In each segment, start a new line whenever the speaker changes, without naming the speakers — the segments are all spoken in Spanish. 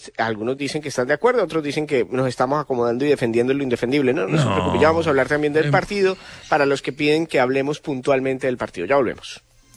algunos dicen que están de acuerdo, otros dicen que nos estamos acomodando y defendiendo lo indefendible. No se preocupe, ya vamos a hablar también del partido para los que piden que hablemos puntualmente del partido. Ya volvemos.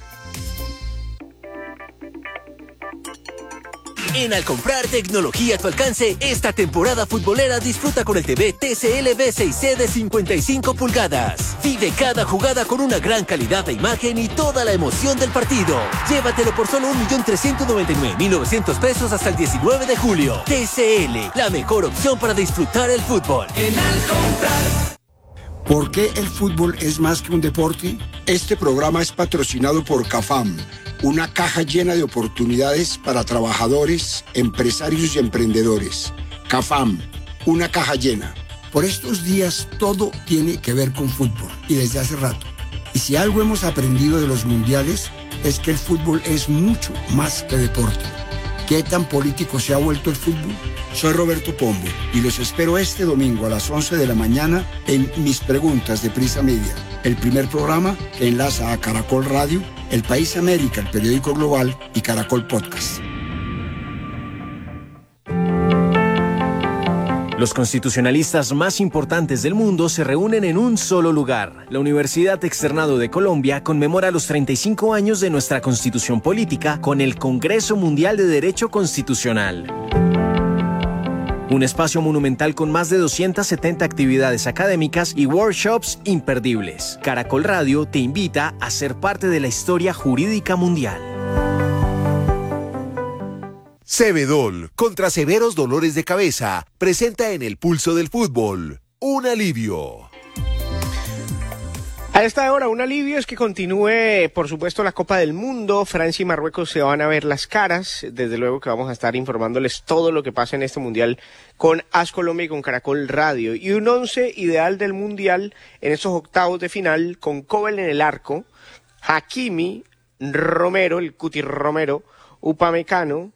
En Al Comprar tecnología a tu alcance, esta temporada futbolera disfruta con el TV TCL B6C de 55 pulgadas. Vive cada jugada con una gran calidad de imagen y toda la emoción del partido. Llévatelo por solo 1.399.900 pesos hasta el 19 de julio. TCL, la mejor opción para disfrutar el fútbol. En Al Comprar.
¿Por qué el fútbol es más que un deporte? Este programa es patrocinado por CAFAM, una caja llena de oportunidades para trabajadores, empresarios y emprendedores. CAFAM, una caja llena. Por estos días todo tiene que ver con fútbol y desde hace rato. Y si algo hemos aprendido de los mundiales es que el fútbol es mucho más que deporte. ¿Qué tan político se ha vuelto el fútbol? Soy Roberto Pombo y los espero este domingo a las 11 de la mañana en Mis Preguntas de Prisa Media, el primer programa que enlaza a Caracol Radio, El País América, el periódico global y Caracol Podcast.
Los constitucionalistas más importantes del mundo se reúnen en un solo lugar. La Universidad Externado de Colombia conmemora los 35 años de nuestra Constitución Política con el Congreso Mundial de Derecho Constitucional. Un espacio monumental con más de 270 actividades académicas y workshops imperdibles. Caracol Radio te invita a ser parte de la historia jurídica mundial.
Cebedol, contra severos dolores de cabeza, presenta en el pulso del fútbol un alivio.
A esta hora, un alivio es que continúe, por supuesto, la Copa del Mundo. Francia y Marruecos se van a ver las caras. Desde luego que vamos a estar informándoles todo lo que pasa en este Mundial con AS Colombia y con Caracol Radio. Y un 11 ideal del Mundial en estos octavos de final, con Kobel en el arco, Hakimi, Romero, el Cuti Romero, Upamecano,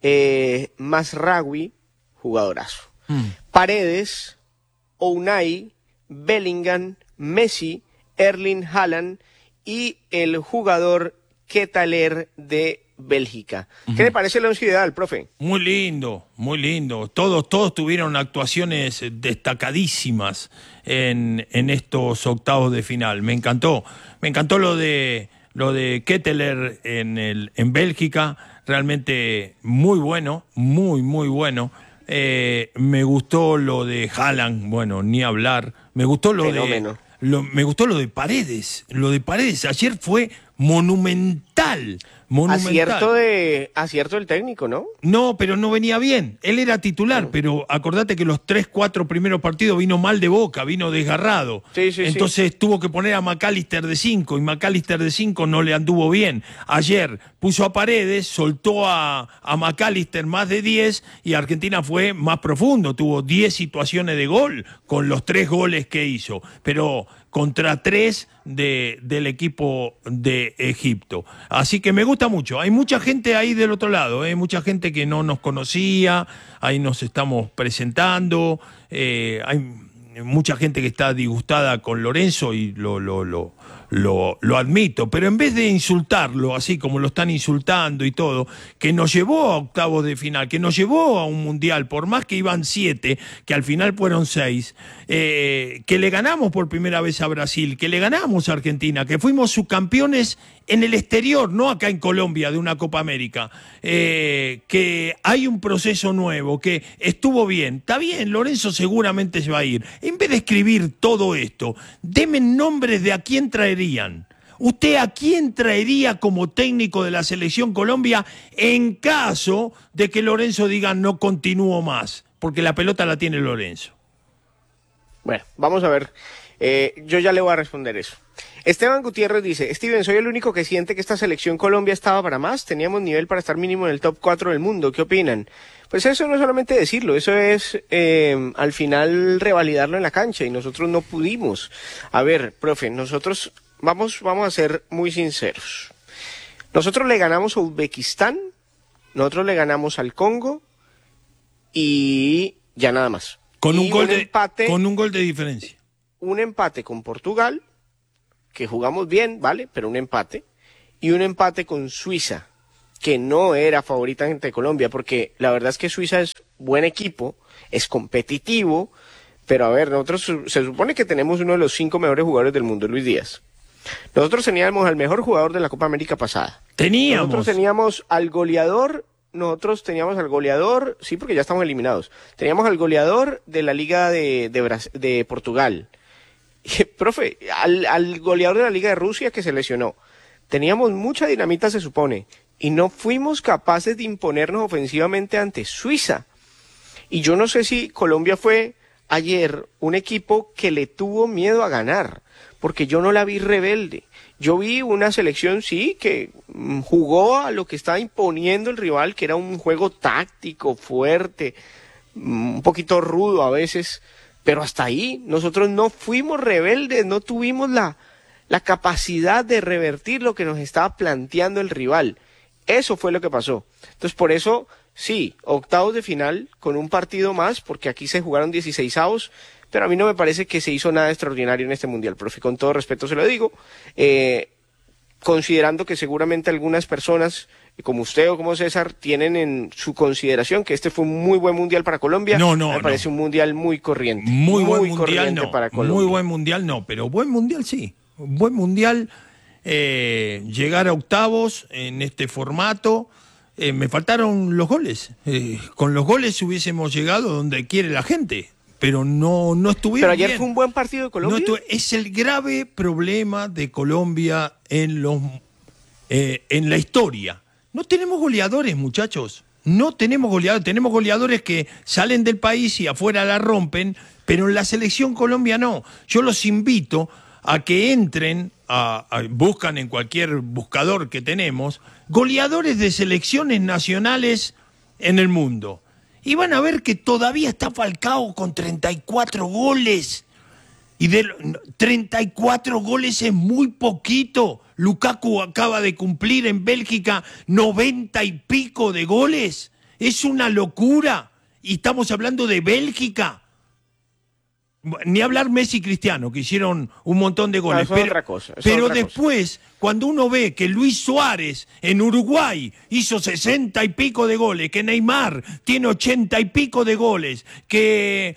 Mazraoui, jugadorazo. Paredes, Unai, Bellingham, Messi, Erling Haaland y el jugador Ketelaere de Bélgica. ¿Qué le parece el once ideal, profe?
Muy lindo, muy lindo. Todos tuvieron actuaciones destacadísimas en estos octavos de final. Me encantó lo de Ketelaere en Bélgica. Realmente muy bueno, muy bueno. Me gustó lo de Haaland, bueno, ni hablar. Me gustó me gustó lo de Paredes. Lo de Paredes ayer fue monumental.
Acierto del técnico, ¿no?
No, pero no venía bien. Él era titular, pero acordate que los 3-4 primeros partidos vino mal de Boca, vino desgarrado. Entonces tuvo que poner a McAllister de 5 y McAllister de 5 no le anduvo bien. Ayer puso a Paredes, soltó a McAllister más de 10 y Argentina fue más profundo. Tuvo 10 situaciones de gol con los 3 goles que hizo. Pero contra 3 del equipo de Egipto. Así que me gusta mucho. Hay mucha gente ahí del otro lado, mucha gente que no nos conocía, ahí nos estamos presentando, hay mucha gente que está disgustada con Lorenzo y lo admito, pero en vez de insultarlo, así como lo están insultando y todo, que nos llevó a octavos de final, que nos llevó a un mundial, por más que iban 7, que al final fueron 6, que le ganamos por primera vez a Brasil, que le ganamos a Argentina, que fuimos subcampeones en el exterior, no acá en Colombia, de una Copa América, que hay un proceso nuevo, que estuvo bien. Está bien, Lorenzo seguramente se va a ir. En vez de escribir todo esto, deme nombres de a quién traerían. ¿Usted a quién traería como técnico de la Selección Colombia en caso de que Lorenzo diga no continúo más? Porque la pelota la tiene Lorenzo.
Bueno, vamos a ver. Yo ya le voy a responder eso. Esteban Gutiérrez dice: Steven, soy el único que siente que esta Selección Colombia estaba para más. Teníamos nivel para estar mínimo en el top 4 del mundo. ¿Qué opinan? Pues eso no es solamente decirlo, eso es al final revalidarlo en la cancha y nosotros no pudimos. A ver, profe, nosotros vamos a ser muy sinceros. Nosotros le ganamos a Uzbekistán, nosotros le ganamos al Congo y ya nada más.
Con un gol de diferencia.
Un empate con Portugal, que jugamos bien, ¿vale? Pero un empate. Y un empate con Suiza, que no era favorita ante Colombia, porque la verdad es que Suiza es buen equipo, es competitivo, pero a ver, nosotros se supone que tenemos uno de los 5 mejores jugadores del mundo, Luis Díaz. Nosotros teníamos al mejor jugador de la Copa América pasada. Nosotros teníamos al goleador, sí, porque ya estamos eliminados. Teníamos al goleador de la Liga de Portugal. Profe, al goleador de la Liga de Rusia que se lesionó. Teníamos mucha dinamita, se supone, y no fuimos capaces de imponernos ofensivamente ante Suiza. Y yo no sé si Colombia fue ayer un equipo que le tuvo miedo a ganar, porque yo no la vi rebelde. Yo vi una selección, sí, que jugó a lo que estaba imponiendo el rival, que era un juego táctico, fuerte, un poquito rudo a veces, pero hasta ahí nosotros no fuimos rebeldes, no tuvimos la capacidad de revertir lo que nos estaba planteando el rival. Eso fue lo que pasó. Entonces, por eso, sí, octavos de final con un partido más, porque aquí se jugaron 16avos, pero a mí no me parece que se hizo nada extraordinario en este Mundial, profe, con todo respeto se lo digo, considerando que seguramente algunas personas, como usted o como César, tienen en su consideración que este fue un muy buen Mundial para Colombia. Me parece un Mundial muy corriente.
Muy buen Mundial no,
para Colombia.
Muy buen Mundial no, pero buen Mundial sí. Buen Mundial, llegar a octavos en este formato. Me faltaron los goles. Con los goles hubiésemos llegado donde quiere la gente, pero no estuvieron.
Pero ayer
bien.
Fue un buen partido de Colombia.
Es el grave problema de Colombia en la historia. No tenemos goleadores, muchachos. No tenemos goleadores. Tenemos goleadores que salen del país y afuera la rompen, pero en la selección Colombia no. Yo los invito a que entren, buscan en cualquier buscador que tenemos, goleadores de selecciones nacionales en el mundo. Y van a ver que todavía está Falcao con 34 goles. Y de 34 goles es muy poquito. Lukaku acaba de cumplir en Bélgica 90 y pico de goles. Es una locura. Y estamos hablando de Bélgica. Ni hablar Messi y Cristiano, que hicieron un montón de goles. Pero después, cuando uno ve que Luis Suárez en Uruguay hizo 60 y pico de goles, que Neymar tiene 80 y pico de goles, que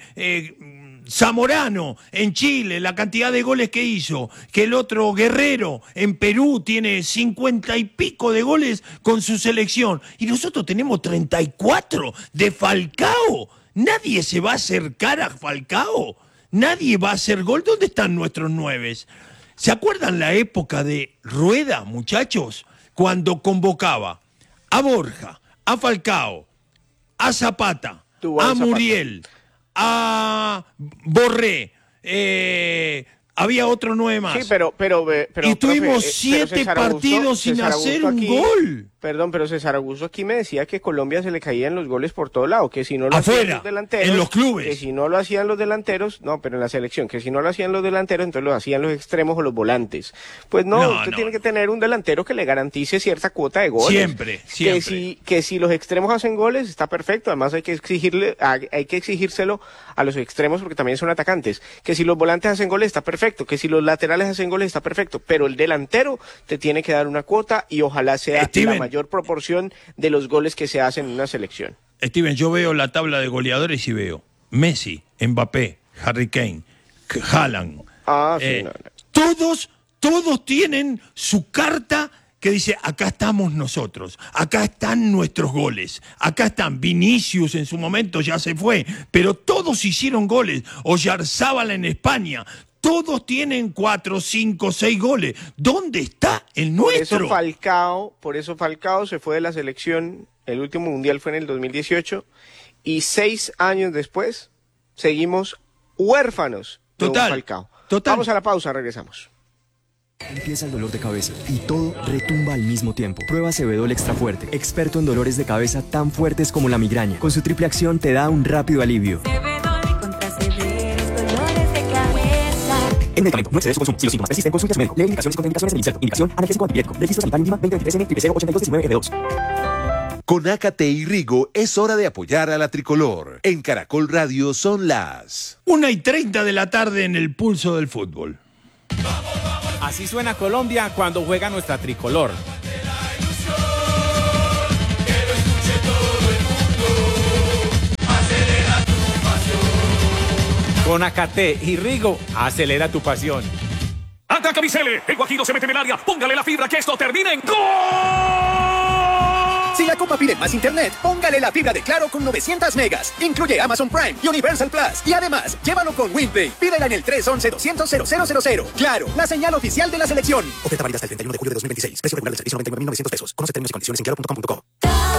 Zamorano en Chile, la cantidad de goles que hizo, que el otro Guerrero en Perú tiene 50 y pico de goles con su selección, y nosotros tenemos 34 de Falcao. Nadie se va a acercar a Falcao. Nadie va a hacer gol. ¿Dónde están nuestros 9? ¿Se acuerdan la época de Rueda, muchachos? Cuando convocaba a Borja, a Falcao, a Zapata, a Muriel, a Borré, había otro 9 más.
Sí, pero
y tuvimos 7 partidos sin hacer un gol.
Perdón, pero César Augusto aquí me decía que Colombia se le caían los goles por todo lado, que si no lo hacían los delanteros,
en los clubes,
que si no lo hacían los delanteros, no, pero en la selección, que si no lo hacían los delanteros, entonces lo hacían los extremos o los volantes. Pues usted tiene que tener un delantero que le garantice cierta cuota de goles.
Siempre.
Que si los extremos hacen goles, está perfecto. Además hay que exigírselo a los extremos porque también son atacantes. Que si los volantes hacen goles, está perfecto. Que si los laterales hacen goles, está perfecto. Pero el delantero te tiene que dar una cuota y ojalá sea la mayor proporción de los goles que se hacen en una selección.
Steven, yo veo la tabla de goleadores y veo Messi, Mbappé, Harry Kane, Haaland. Todos tienen su carta que dice, acá estamos nosotros, acá están nuestros goles, acá están. Vinicius en su momento ya se fue, pero todos hicieron goles. Oyarzábal en España. Todos tienen 4, 5, 6 goles. ¿Dónde está el nuestro?
Por eso Falcao se fue de la selección. El último mundial fue en el 2018. Y 6 años después, seguimos huérfanos de un Falcao. Vamos a la pausa, regresamos.
Empieza el dolor de cabeza y todo retumba al mismo tiempo. Prueba Cebedol Extra Fuerte, experto en dolores de cabeza tan fuertes como la migraña. Con su triple acción te da un rápido alivio. El medicamento no excede su consumo. Si los síntomas persisten, consulte a su médico. Lee indicaciones y contraindicaciones del inserto. Indicación analgésico antipirético. Registro sanitario INVIMA 2023N008219F2.
Con Ácate y Rigo es hora de apoyar a la tricolor. En Caracol Radio son las
1:30 de la tarde en el pulso del fútbol.
Así suena Colombia cuando juega nuestra tricolor. Con Acate y Rigo, acelera tu pasión.
¡Ataca Bicele! El Guajiro se mete en el área. Póngale la fibra que esto termine en ¡gol!
Si la Copa pide más internet, póngale la fibra de Claro con 900 megas. Incluye Amazon Prime y Universal Plus. Y además, llévalo con WinPay. Pídela en el 311-200-0000. Claro, la señal oficial de la selección. Oferta válida hasta el 31 de julio de 2026. Precio regular del servicio $99.900. Conoce términos y condiciones en claro.com.co.